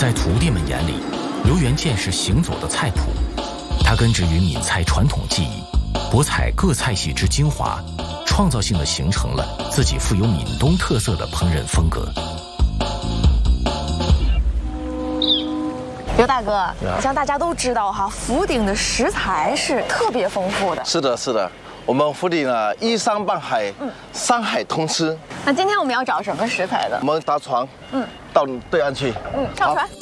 在徒弟们眼里，刘元建是行走的菜谱。他根植于闽菜传统技艺，博采各菜系之精华，创造性地形成了自己富有闽东特色的烹饪风格。 刘大哥，像大家都知道哈，福鼎的食材是特别丰富的。 是的，是的，我们福鼎啊，依山傍海，山海通吃。 那今天我们要找什么食材的？ 我们搭船，到对岸去。 上船。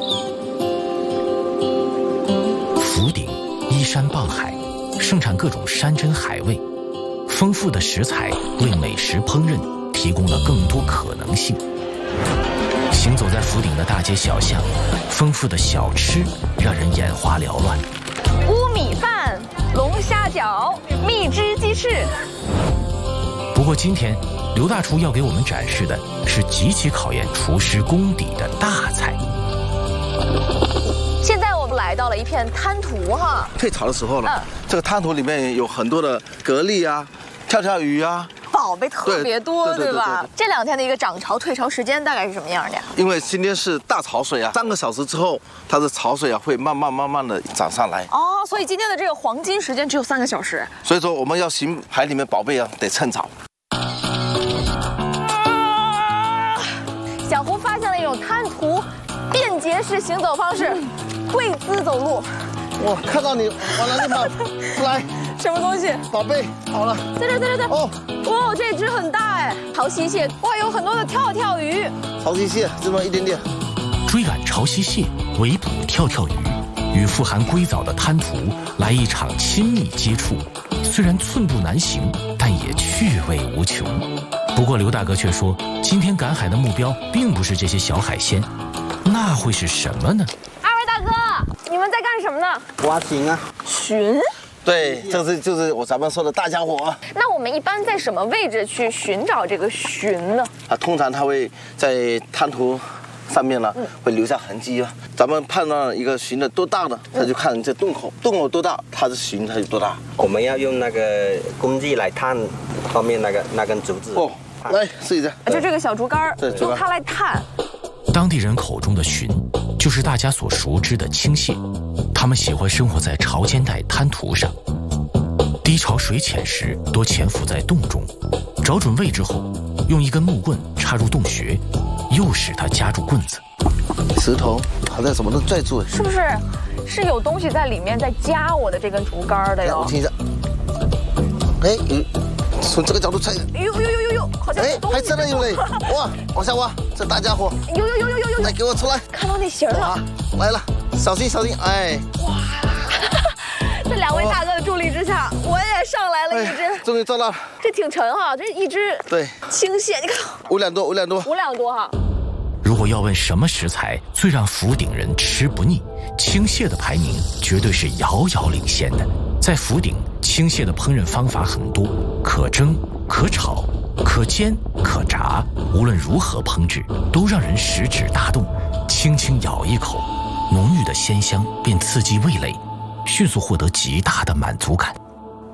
福鼎依山傍海，盛产各种山珍海味，丰富的食材为美食烹饪提供了更多可能性。行走在福鼎的大街小巷，丰富的小吃让人眼花缭乱。 乌米饭、龙虾饺、蜜汁鸡翅。 不过今天，刘大厨要给我们展示的是极其考验厨师功底的大菜。 现在我们来到了一片滩涂哈， 退潮的时候了，这个滩涂里面有很多的蛤蜊啊、跳跳鱼啊。 宝贝特别多，对吧？这2天的一个涨潮退潮时间大概是什么样的呀？ 因为今天是大潮水啊，3个小时之后，它的潮水啊会慢慢的涨上来。 哦，所以今天的这个黄金时间只有3个小时。 所以说我们要寻海里面宝贝啊，得趁早。 小胡发现了一种滩涂便捷式行走方式，跪姿走路。 我看到你往哪里跑？出来。 什么东西？ 宝贝，好了， 在这。哦，哇，这只很大哎，潮汐蟹。哇，有很多的跳跳鱼。 潮汐蟹这么一点点。 追赶潮汐蟹，围捕跳跳鱼，与富含硅藻的滩涂来一场亲密接触。虽然寸步难行，但也趣味无穷。不过刘大哥却说，今天赶海的目标并不是这些小海鲜，那会是什么呢？ 二位大哥，你们在干什么呢？ 挖鲟啊。 鲟？ 对，就是咱们说的大家伙。 那我们一般在什么位置去寻找这个鲟呢？ 通常它会在滩涂上面呢，会留下痕迹啊。咱们判断一个鲟的多大呢，那就看这洞口多大，它的鲟它有多大。 我们要用那个工具来探后面那根竹子。 哦，来试一下， 就这个小竹竿，用它来探。 当地人口中的鲟，就是大家所熟知的青蟹。它们喜欢生活在潮间带滩涂上，低潮水浅时多潜伏在洞中，找准位置后，用一根木棍插入洞穴，又使它夹住棍子。 石头好像什么都拽住， 是不是？是有东西在里面在夹我的这根竹竿的哟。 我听一下，哎，从这个角度猜， 呦，好像还真的有嘞！哇，往下挖，这大家伙， 有， 来给我出来！ 看到那形了， 来了，小心，哎！ 哇，在2位大哥的助力之下，我也上来了一只， 终于抓到了， 这挺沉哈，这一只青蟹，你看 5两多哈。 如果要问什么食材最让福鼎人吃不腻，青蟹的排名绝对是遥遥领先的。在福鼎，青蟹的烹饪方法很多，可蒸、可炒、可煎、可炸，无论如何烹制，都让人食指大动。轻轻咬一口，浓郁的鲜香便刺激味蕾，迅速获得极大的满足感。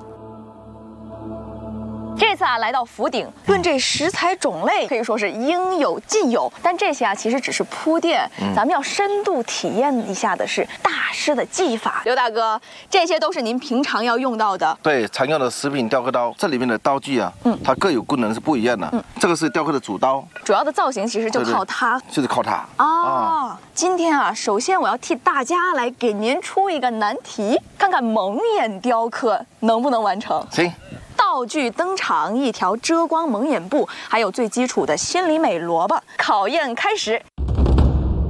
这次来到福鼎，论这食材种类可以说是应有尽有，但这些其实只是铺垫，咱们要深度体验一下的是大师的技法。刘大哥，这些都是您平常要用到的。 对，常用的食品雕刻刀，这里面的刀具啊，它各有功能是不一样的。这个是雕刻的主刀， 主要的造型其实就靠它， 就是靠它。 今天啊，首先我要替大家来给您出一个难题，看看蒙眼雕刻能不能完成。 行。 道具登场，一条遮光蒙眼布，还有最基础的心里美萝卜，考验开始。